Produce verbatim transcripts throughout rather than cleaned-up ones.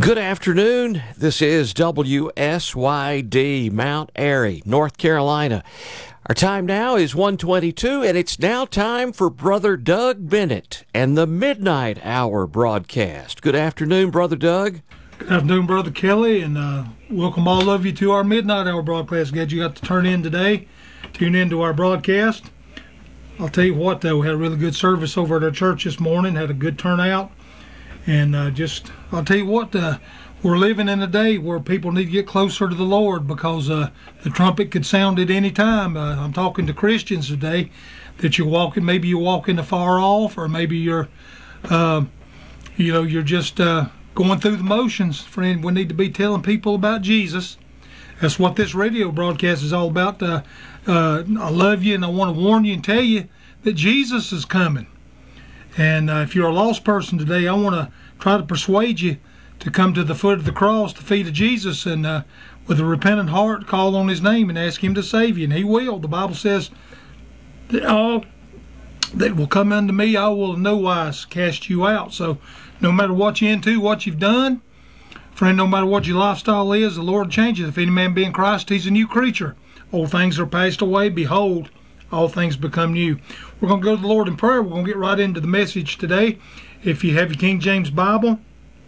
Good afternoon. This is W S Y D, Mount Airy, North Carolina. Our time now is one twenty-two, and it's now time for Brother Doug Bennett and the Midnight Hour broadcast. Good afternoon, Brother Doug. Good afternoon, Brother Kelly, and uh, welcome all of you to our Midnight Hour broadcast. Glad you got to turn in today, tune in to our broadcast. I'll tell you what, though, we had a really good service over at our church this morning, had a good turnout. And uh, just, I'll tell you what, uh, we're living in a day where people need to get closer to the Lord because uh, the trumpet could sound at any time. Uh, I'm talking to Christians today that you're walking, maybe you're walking afar off, or maybe you're, uh, you know, you're just uh, going through the motions. Friend, we need to be telling people about Jesus. That's what this radio broadcast is all about. Uh, uh, I love you, and I want to warn you and tell you that Jesus is coming. And uh, if you're a lost person today, I want to try to persuade you to come to the foot of the cross, the feet of Jesus, and uh, with a repentant heart, call on His name and ask Him to save you. And He will. The Bible says that all that will come unto me, I will in no wise cast you out. So no matter what you're into, what you've done, friend, no matter what your lifestyle is, the Lord changes. If any man be in Christ, he's a new creature. Old things are passed away. Behold, all things become new. We're going to go to the Lord in prayer. We're going to get right into the message today. If you have your King James Bible,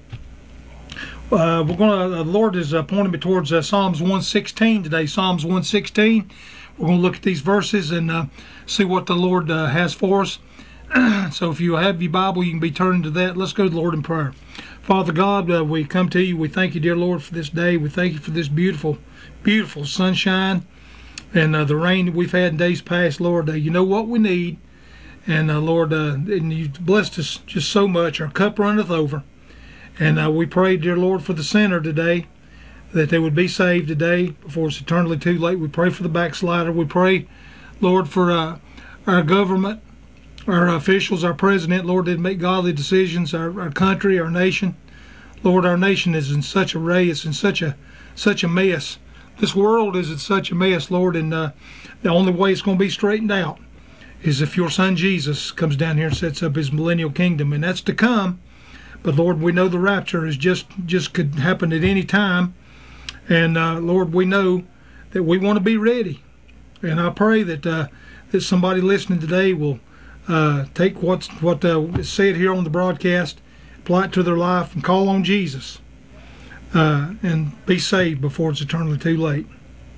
uh, we're going to. Uh, the Lord is uh, pointing me towards uh, Psalms one sixteen today. Psalms one sixteen. We're going to look at these verses and uh, see what the Lord uh, has for us. So if you have your Bible, you can be turning to that. Let's go to the Lord in prayer. Father God, uh, we come to you. We thank you, dear Lord, for this day. We thank you for this beautiful, beautiful sunshine. And uh, the rain that we've had in days past, Lord, uh, you know what we need. And uh, Lord, uh, and you've blessed us just so much. Our cup runneth over. And uh, we pray, dear Lord, for the sinner today, that they would be saved today before it's eternally too late. We pray for the backslider. We pray, Lord, for uh, our government, our officials, our president, Lord, that make godly decisions, our, our country, our nation. Lord, our nation is in such a array. It's in such a, such a mess. This world is in such a mess, Lord, and uh, the only way it's going to be straightened out is if your Son Jesus comes down here and sets up His millennial kingdom, and that's to come. But Lord, we know the rapture is just just could happen at any time, and uh, Lord, we know that we want to be ready. And I pray that uh, that somebody listening today will uh, take what's what uh, is said here on the broadcast, apply it to their life, and call on Jesus. Uh, and be saved before it's eternally too late.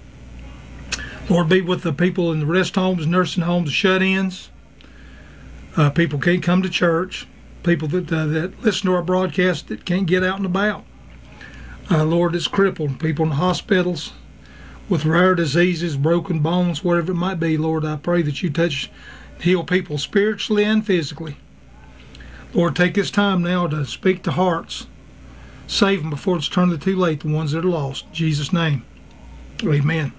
Lord, be with the people in the rest homes, nursing homes, shut-ins. Uh, people can't come to church. People that uh, that listen to our broadcast that can't get out and about. Uh, Lord, it's crippled. People in hospitals with rare diseases, broken bones, whatever it might be. Lord, I pray that you touch, heal people spiritually and physically. Lord, take this time now to speak to hearts. Save them before it's eternally too late, the ones that are lost. In Jesus' name, amen.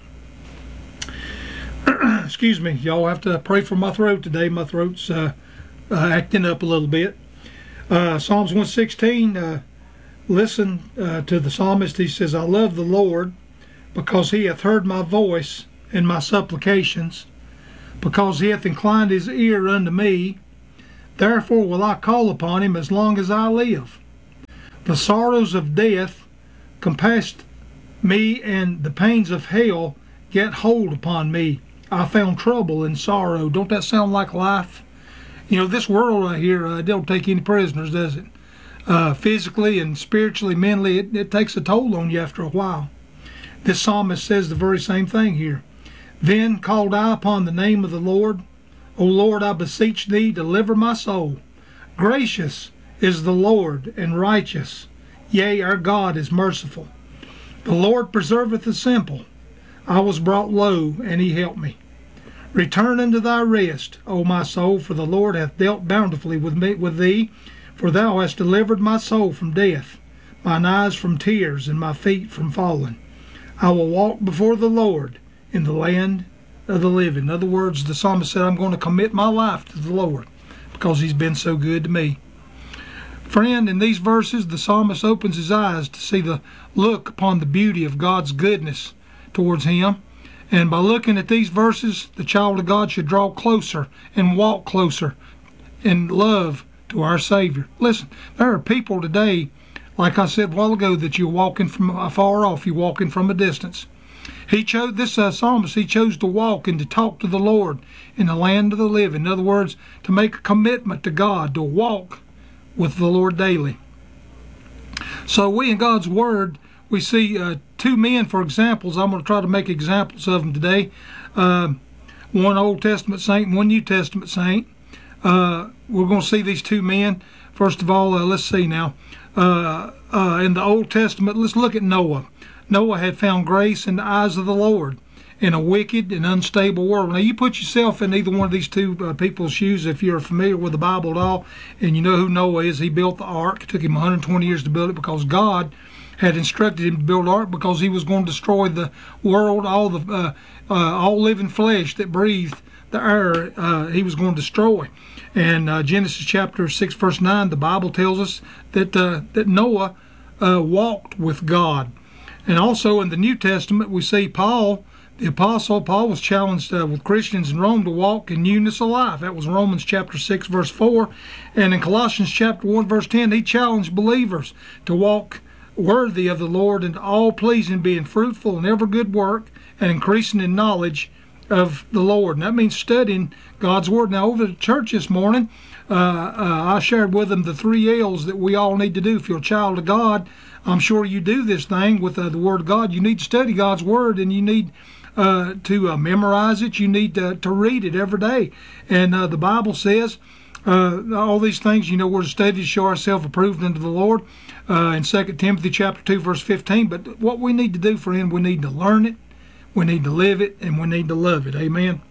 Excuse me, y'all have to pray for my throat today. My throat's uh, uh, acting up a little bit. Uh, Psalms one sixteen, uh, listen uh, to the psalmist. He says, I love the Lord because He hath heard my voice and my supplications, because He hath inclined His ear unto me. Therefore will I call upon Him as long as I live. The sorrows of death compassed me, and the pains of hell get hold upon me. I found trouble and sorrow. Don't that sound like life? You know, this world right here, uh, don't take any prisoners, does it? Uh, physically and spiritually, mentally, it, it takes a toll on you after a while. This psalmist says the very same thing here. Then called I upon the name of the Lord. O Lord, I beseech thee, deliver my soul. Gracious is the Lord, and righteous. Yea, our God is merciful. The Lord preserveth the simple. I was brought low, and He helped me. Return unto thy rest, O my soul, for the Lord hath dealt bountifully with me with thee, for thou hast delivered my soul from death, mine eyes from tears, and my feet from falling. I will walk before the Lord in the land of the living. In other words, the psalmist said, I'm going to commit my life to the Lord because He's been so good to me. Friend, in these verses, the psalmist opens his eyes to see the look upon the beauty of God's goodness towards him. And by looking at these verses, the child of God should draw closer and walk closer in love to our Savior. Listen, there are people today Like I said a while ago, that you're walking from afar off, you're walking from a distance. He chose this uh, psalmist. He chose to walk and to talk to the Lord in the land of the living. In other words, to make a commitment to God, to walk with the Lord daily. So we in God's Word, we see uh, two men for examples. I'm going to try to make examples of them today. Uh, one Old Testament saint and one New Testament saint. Uh, we're going to see these two men. First of all, uh, let's see now. Uh, uh, in the Old Testament, let's look at Noah. Noah had found grace in the eyes of the Lord in a wicked and unstable world. Now, you put yourself in either one of these two uh, people's shoes if you're familiar with the Bible at all, and you know who Noah is. He built the ark. It took him one hundred twenty years to build it because God had instructed him to build the ark because he was going to destroy the world, all the uh, uh, all living flesh that breathed the air. Uh, he was going to destroy. And uh, Genesis chapter six, verse nine, the Bible tells us that uh, that Noah uh, walked with God. And also in the New Testament, we see Paul, the apostle. Paul was challenged uh, with Christians in Rome to walk in newness of life. That was Romans chapter six, verse four. And in Colossians chapter one, verse ten, he challenged believers to walk worthy of the Lord and all pleasing, being fruitful in every good work and increasing in knowledge of the Lord. And that means studying God's Word. Now, over at church this morning, uh, uh, I shared with them the three L's that we all need to do. If you're a child of God, I'm sure you do this thing with uh, the Word of God. You need to study God's Word, and you need uh, to uh, memorize it. You need to, to read it every day. And uh, the Bible says uh, all these things, you know, we're to study to show ourselves approved unto the Lord uh, in Second Timothy chapter two, verse fifteen. But what we need to do, friend, we need to learn it, we need to live it, and we need to love it. Amen.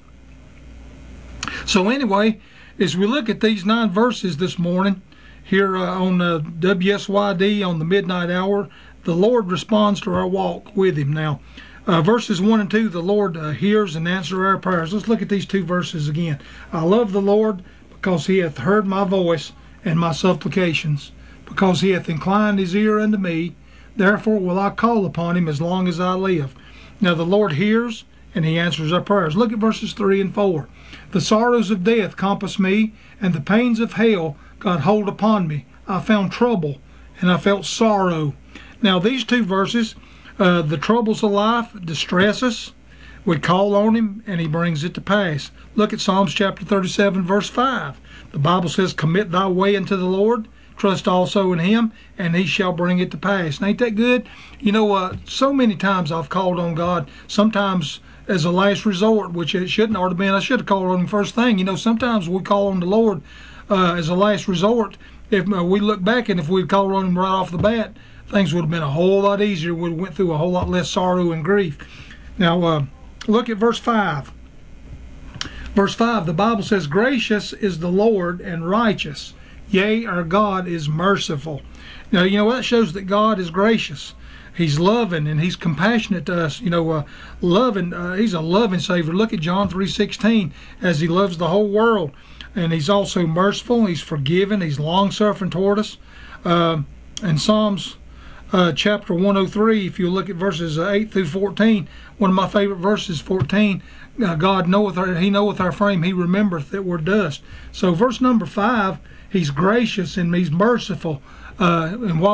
So anyway, as we look at these nine verses this morning, here uh, on uh, W S Y D on the midnight hour, the Lord responds to our walk with Him. Now, uh, verses one and two, the Lord uh, hears and answers our prayers. Let's look at these two verses again. I love the Lord because He hath heard my voice and my supplications, because He hath inclined His ear unto me. Therefore will I call upon Him as long as I live. Now the Lord hears and He answers our prayers. Look at verses three and four. The sorrows of death compass me, and the pains of hell got hold upon me. I found trouble, and I felt sorrow. Now these two verses, uh, the troubles of life distress us. We call on Him, and He brings it to pass. Look at Psalms chapter thirty-seven, verse five. The Bible says, commit thy way unto the Lord, trust also in Him, and He shall bring it to pass. And ain't that good? You know, uh, so many times I've called on God, sometimes as a last resort, which it shouldn't ought to been. I should have called on Him first thing. You know, sometimes we call on the Lord uh, as a last resort. If uh, we look back and if we'd called on Him right off the bat, things would have been a whole lot easier. We went through a whole lot less sorrow and grief. Now, uh, look at verse five. Verse five, the Bible says, gracious is the Lord and righteous. Yea, our God is merciful. Now, you know, that shows that God is gracious. He's loving and He's compassionate to us. You know, uh, loving. Uh, he's a loving Savior. Look at John three sixteen, as He loves the whole world. And He's also merciful. He's forgiving. He's long-suffering toward us. Uh, and Psalms uh, chapter one oh three, if you look at verses eight through fourteen, one of my favorite verses, fourteen, uh, God knoweth our, He knoweth our frame. He remembereth that we're dust. So verse number five, He's gracious and He's merciful. Uh, and while